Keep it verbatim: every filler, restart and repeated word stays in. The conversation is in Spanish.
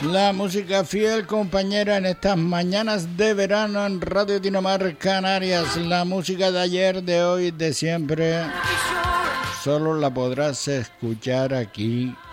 La música fiel compañera en estas mañanas de verano en Radio Dinamarca Canarias. La música de ayer, de hoy, de siempre, solo la podrás escuchar aquí